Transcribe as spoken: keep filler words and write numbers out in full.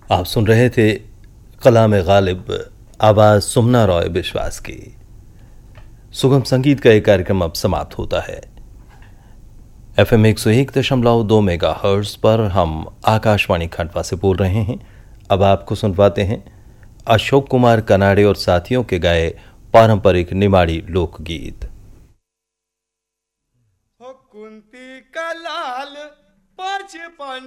आप सुन रहे थे कलाम गालिब, आवाज सुमना रॉय विश्वास की। सुगम संगीत का एक कार्यक्रम अब समाप्त होता है। एफ एम एक सौ एक दशमलव दो मेगा हर्ट्ज पर हम आकाशवाणी खंडवा से बोल रहे हैं। अब आपको सुनवाते हैं अशोक कुमार कनाडे और साथियों के गाए पारंपरिक निमाड़ी लोकगीत। कुंती का लाल बचपन